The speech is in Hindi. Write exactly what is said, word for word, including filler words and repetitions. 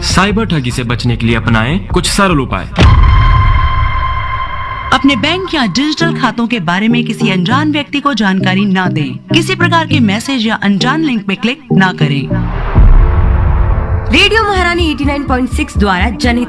साइबर ठगी से बचने के लिए अपनाएं कुछ सरल उपाय। अपने बैंक या डिजिटल खातों के बारे में किसी अनजान व्यक्ति को जानकारी ना दें। किसी प्रकार के मैसेज या अनजान लिंक पे क्लिक ना करें। रेडियो महारानी एटी नाइन पॉइंट सिक्स द्वारा जनहित